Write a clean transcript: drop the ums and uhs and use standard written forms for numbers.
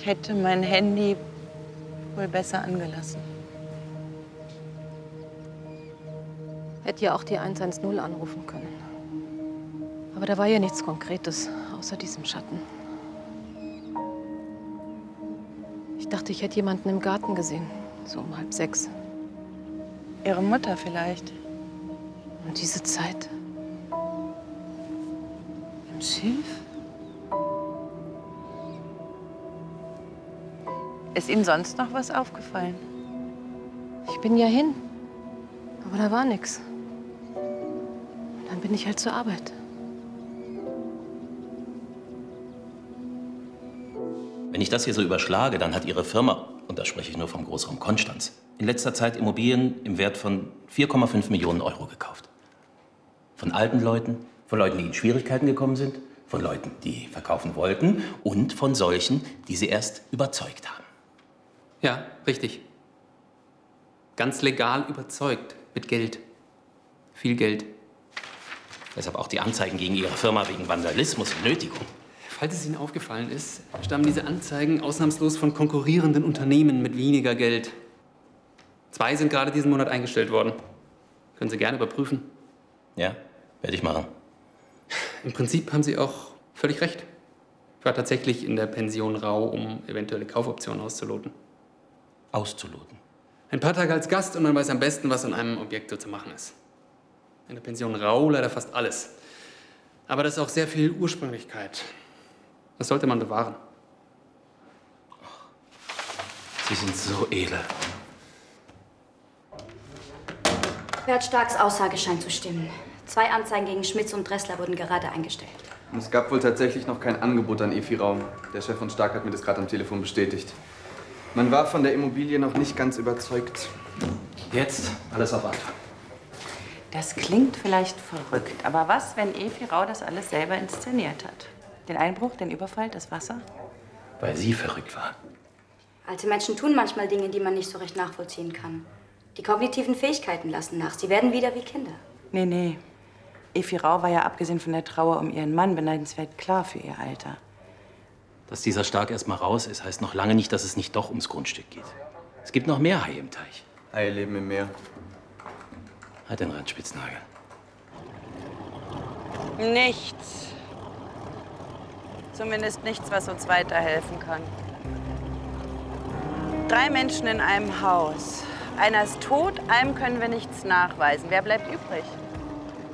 Ich hätte mein Handy wohl besser angelassen. Hätte ja auch die 110 anrufen können. Aber da war ja nichts Konkretes, außer diesem Schatten. Ich dachte, ich hätte jemanden im Garten gesehen, so um 5:30. Ihre Mutter vielleicht. Und diese Zeit? Im Schilf? Ist Ihnen sonst noch was aufgefallen? Ich bin ja hin, aber da war nichts. Und dann bin ich halt zur Arbeit. Wenn ich das hier so überschlage, dann hat Ihre Firma, und da spreche ich nur vom Großraum Konstanz, in letzter Zeit Immobilien im Wert von 4,5 Millionen Euro gekauft. Von alten Leuten, von Leuten, die in Schwierigkeiten gekommen sind, von Leuten, die verkaufen wollten und von solchen, die sie erst überzeugt haben. Ja, richtig. Ganz legal überzeugt. Mit Geld. Viel Geld. Deshalb auch die Anzeigen gegen Ihre Firma wegen Vandalismus und Nötigung. Falls es Ihnen aufgefallen ist, stammen diese Anzeigen ausnahmslos von konkurrierenden Unternehmen mit weniger Geld. 2 sind gerade diesen Monat eingestellt worden. Können Sie gerne überprüfen. Ja, werde ich machen. Im Prinzip haben Sie auch völlig recht. Ich war tatsächlich in der Pension Rau, um eventuelle Kaufoptionen auszuloten. Auszuloten? Ein paar Tage als Gast und man weiß am besten, was an einem Objekt so zu machen ist. In der Pension Rau leider fast alles. Aber das ist auch sehr viel Ursprünglichkeit. Das sollte man bewahren. Sie sind so edel. Bert Starks Aussage scheint zu stimmen. 2 Anzeigen gegen Schmitz und Dressler wurden gerade eingestellt. Und es gab wohl tatsächlich noch kein Angebot an Efi Rau. Der Chef von Stark hat mir das gerade am Telefon bestätigt. Man war von der Immobilie noch nicht ganz überzeugt. Jetzt alles auf Anfang. Das klingt vielleicht verrückt, aber was, wenn Efi Rau das alles selber inszeniert hat? Den Einbruch, den Überfall, das Wasser? Weil sie verrückt war. Alte Menschen tun manchmal Dinge, die man nicht so recht nachvollziehen kann. Die kognitiven Fähigkeiten lassen nach. Sie werden wieder wie Kinder. Nee, nee. Efi Rau war ja abgesehen von der Trauer um ihren Mann beneidenswert klar für ihr Alter. Dass dieser Stark erst mal raus ist, heißt noch lange nicht, dass es nicht doch ums Grundstück geht. Es gibt noch mehr Haie im Teich. Haie leben im Meer. Halt den Randspitznagel. Nichts. Zumindest nichts, was uns weiterhelfen kann. 3 Menschen in einem Haus. Einer ist tot, einem können wir nichts nachweisen. Wer bleibt übrig?